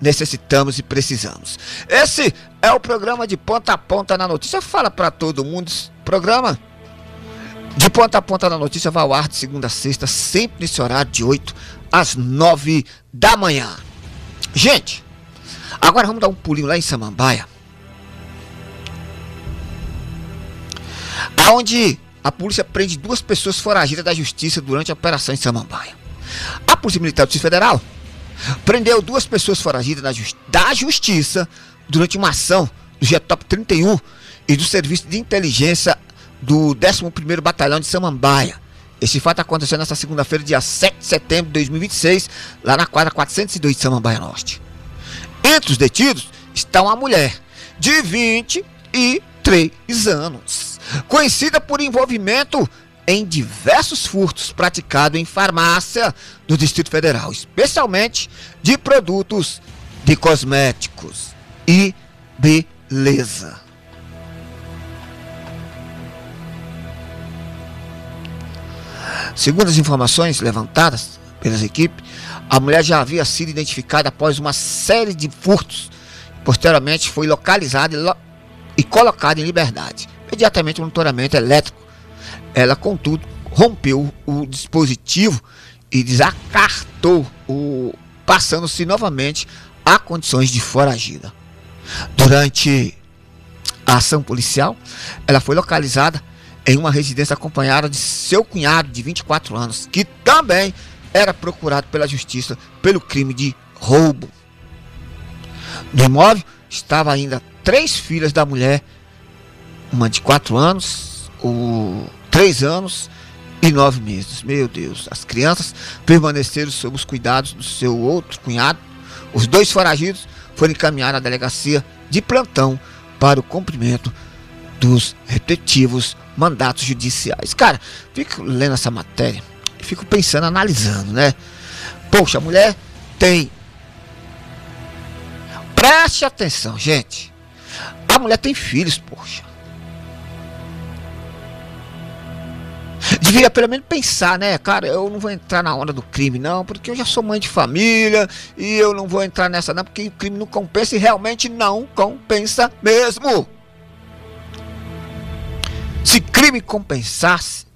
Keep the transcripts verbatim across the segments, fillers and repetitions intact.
necessitamos e precisamos. Esse é o programa de ponta a ponta na notícia. Fala para todo mundo. Programa de ponta a ponta na notícia vai ao ar de segunda a sexta, sempre nesse horário de oito às nove da manhã. Gente, agora vamos dar um pulinho lá em Samambaia, aonde a polícia prende duas pessoas foragidas da justiça durante a operação em Samambaia. A Polícia Militar do Distrito Federal prendeu duas pessoas foragidas da, justi da justiça durante uma ação do G Top trinta e um e do Serviço de Inteligência do décimo primeiro Batalhão de Samambaia. Esse fato aconteceu nesta segunda-feira, dia sete de setembro de dois mil e vinte e seis, lá na quadra quatrocentos e dois de Samambaia Norte. Entre os detidos está uma mulher de vinte e três anos, conhecida por envolvimento em diversos furtos praticados em farmácia do Distrito Federal, especialmente de produtos de cosméticos e beleza. Segundo as informações levantadas pelas equipes, a mulher já havia sido identificada após uma série de furtos. Posteriormente foi localizada e, lo e colocada em liberdade. Imediatamente o monitoramento elétrico. Ela, contudo, rompeu o dispositivo e desacartou, o, passando-se novamente a condições de foragida. Durante a ação policial, ela foi localizada em uma residência acompanhada de seu cunhado de vinte e quatro anos, que também era procurado pela justiça pelo crime de roubo. No imóvel estava ainda três filhas da mulher, uma de quatro anos, o três anos e nove meses. Meu Deus, as crianças permaneceram sob os cuidados do seu outro cunhado. Os dois foragidos foram encaminhados à delegacia de plantão para o cumprimento dos respectivos mandatos judiciais. Cara, fico lendo essa matéria e fico pensando, analisando, né? Poxa, a mulher tem... Preste atenção, gente. A mulher tem filhos, poxa. Devia pelo menos pensar, né? Cara, eu não vou entrar na onda do crime, não, porque eu já sou mãe de família e eu não vou entrar nessa, não, porque o crime não compensa e realmente não compensa mesmo. Se crime compensasse,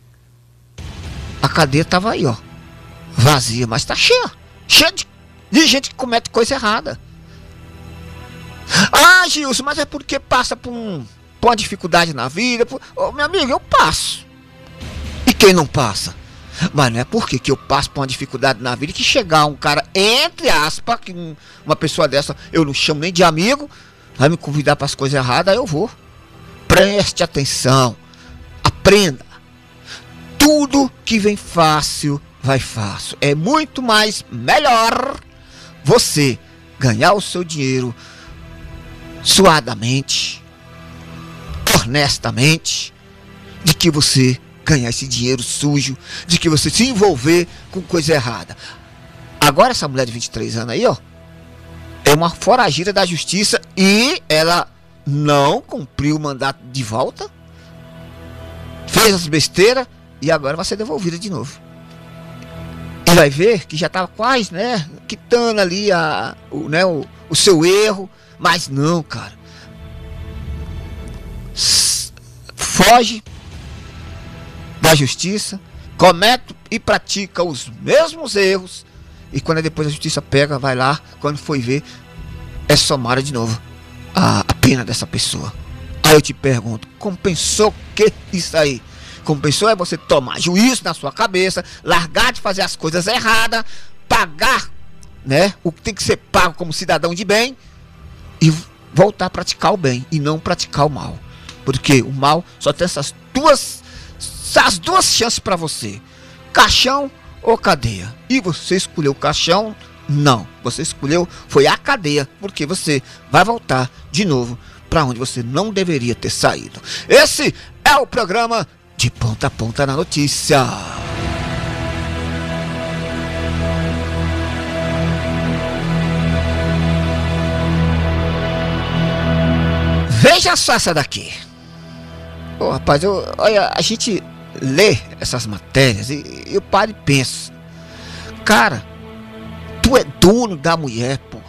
a cadeia tava aí, ó, vazia, mas tá cheia, cheia de, de gente que comete coisa errada. Ah, Gilson, mas é porque passa por, um, por uma dificuldade na vida. Por... Oh, meu amigo, eu passo. E quem não passa? Mas não é porque que eu passo por uma dificuldade na vida que chegar um cara, entre aspas, que um, uma pessoa dessa eu não chamo nem de amigo, vai me convidar para as coisas erradas, aí eu vou. Preste atenção, aprenda. Tudo que vem fácil, vai fácil. É muito mais melhor você ganhar o seu dinheiro suadamente, honestamente, de que você ganhar esse dinheiro sujo, de que você se envolver com coisa errada. Agora essa mulher de vinte e três anos aí, ó, é uma foragida da justiça e ela não cumpriu o mandato de volta, fez as besteiras e agora vai ser devolvida de novo. E vai ver que já estava quase, né, quitando ali a, o, né, o, o seu erro, mas não, cara. Foge da justiça, comete e pratica os mesmos erros e quando depois a justiça pega, vai lá, quando foi ver, é somada de novo a, a pena dessa pessoa. Aí eu te pergunto, compensou que isso aí? Compensou é você tomar juízo na sua cabeça, largar de fazer as coisas erradas, pagar, né, o que tem que ser pago como cidadão de bem e voltar a praticar o bem e não praticar o mal. Porque o mal só tem essas duas as duas chances para você: caixão ou cadeia. E você escolheu o caixão? Não, você escolheu foi a cadeia, porque você vai voltar de novo para onde você não deveria ter saído. Esse é o programa de ponta a ponta na notícia. Veja só essa daqui. Ô, rapaz, eu, olha, a gente lê essas matérias e eu paro e penso, cara, tu é dono da mulher, pô.